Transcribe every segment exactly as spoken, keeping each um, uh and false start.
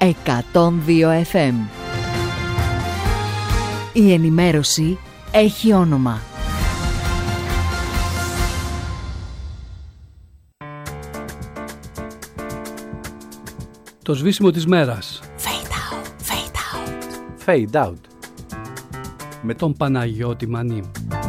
εκατόν δύο εφ εμ. Η ενημέρωση έχει όνομα. Το σβήσιμο της μέρας. Fade out, fade out. Fade out. Με τον Παναγιώτη Μανί.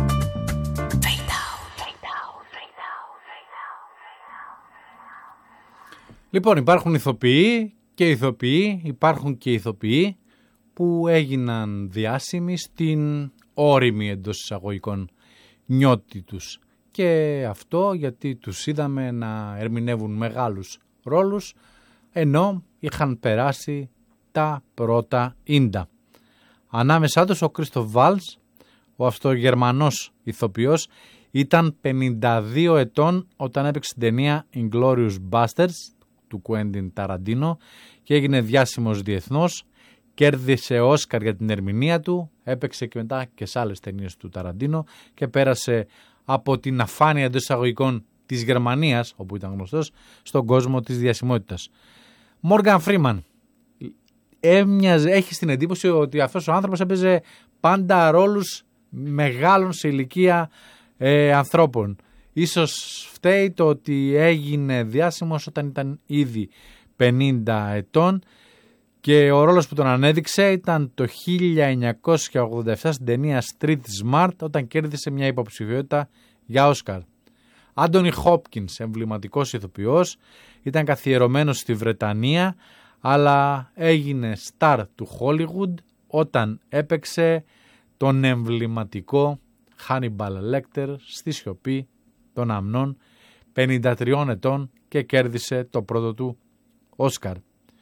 Λοιπόν, υπάρχουν ηθοποιοί και ηθοποιοί, υπάρχουν και ηθοποιοί που έγιναν διάσημοι στην όριμη εντός εισαγωγικών νιώτη τους. Και αυτό γιατί τους είδαμε να ερμηνεύουν μεγάλους ρόλους, ενώ είχαν περάσει τα πρώτα ίντα. Ανάμεσά τους ο Κρίστοφ Βάλτς, ο αυτογερμανός ηθοποιός, ήταν πενήντα δύο ετών όταν έπαιξε την ταινία Inglourious Basterds του Κουέντιν Ταραντίνο και έγινε διάσημος διεθνώς. Κέρδισε Όσκαρ για την ερμηνεία του, έπαιξε και μετά και σε άλλες ταινίες του Ταραντίνο και πέρασε από την αφάνεια εντός εισαγωγικών της Γερμανίας, όπου ήταν γνωστός, στον κόσμο της διασημότητας. Μόργαν Φρίμαν. Έμοιαζε, έχει την εντύπωση ότι αυτός ο άνθρωπος έπαιζε πάντα ρόλους μεγάλων σε ηλικία ε, ανθρώπων. Ίσως φταίει το ότι έγινε διάσημος όταν ήταν ήδη πενήντα ετών και ο ρόλος που τον ανέδειξε ήταν το χίλια εννιακόσια ογδόντα επτά στην ταινία Street Smart, όταν κέρδισε μια υποψηφιότητα για Όσκαρ. Άντονι Χόπκινς, εμβληματικός ηθοποιός, ήταν καθιερωμένος στη Βρετανία, αλλά έγινε στάρ του Hollywood όταν έπαιξε τον εμβληματικό Hannibal Lecter στη Σιωπή των Αμνών, πενήντα τριών ετών, και κέρδισε το πρώτο του Όσκαρ.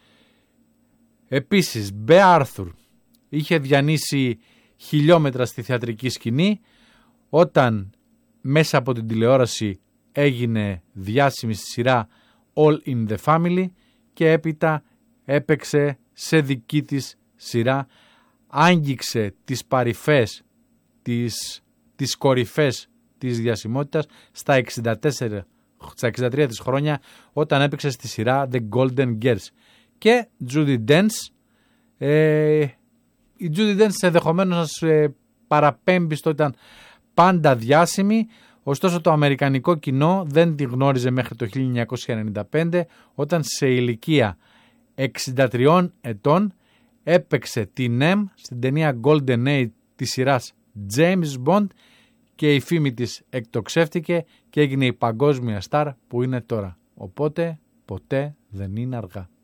Επίσης, Μπέ Άρθουρ είχε διανύσει χιλιόμετρα στη θεατρική σκηνή όταν μέσα από την τηλεόραση έγινε διάσημη στη σειρά All in the Family και έπειτα έπαιξε σε δική της σειρά, άγγιξε τις παρυφές, τις, τις κορυφές της διασημότητας στα εξήντα τέσσερα, στα εξήντα τρία της χρόνια όταν έπαιξε στη σειρά The Golden Girls. Και Judi Dench, ε, η Judi Dench ενδεχομένως να σας ε, παραπέμπει στο ήταν πάντα διάσημη, ωστόσο το αμερικανικό κοινό δεν τη γνώριζε μέχρι το χίλια εννιακόσια ενενήντα πέντε όταν σε ηλικία εξήντα τριών ετών έπαιξε την M στην ταινία Golden Age της σειράς James Bond και η φήμη της εκτοξεύτηκε και έγινε η παγκόσμια στάρ που είναι τώρα. Οπότε ποτέ δεν είναι αργά.